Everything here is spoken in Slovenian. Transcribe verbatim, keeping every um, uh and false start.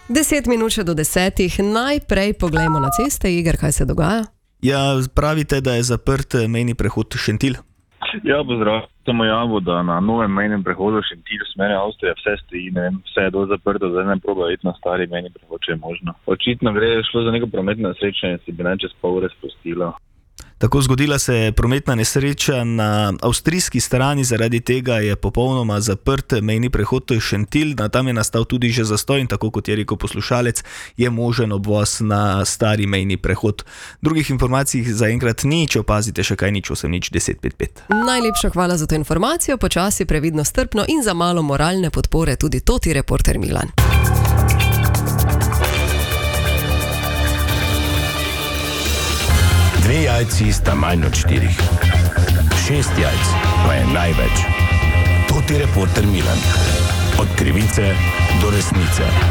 Deset minut še do desetih. Najprej poglejmo na ceste. Igor, kaj se dogaja? Ja, pravite, da je zaprt mejni prehod Šentilj? Ja, pozdrav. Samo javno, da na novem mejnem prehodu Šentilj v smeri Avstrije vse stoji, ne vem, vse je dol zaprto, zdaj ne proba iti na stari mejni prehod, če je možno. Očitno gre šlo za neko prometno nesrečo in si bi naj čez pol ure spustilo. Tako zgodila se je prometna nesreča na avstrijski strani, zaradi tega je popolnoma zaprt mejni prehod Šentilj. Tam je nastal tudi že zastoj in tako kot je rekel poslušalec, je možen obvoz na stari mejni prehod. Drugih informacij zaenkrat ni, če opazite še kaj nič osem nič deset pet pet. Najlepša hvala za to informacijo, počasi, previdno, strpno in za malo moralne podpore tudi toti reporter Milan. Dve jajci sta manj od štirih. Šest jajc pa je največ. Toti reporter Milan. Od krivice do resnice.